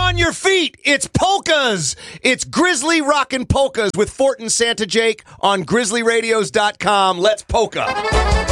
on your feet. It's polkas. It's Grizzly Rockin' Polkas with Fort and Santa Jake on GrizzlyRadios.com. Let's polka.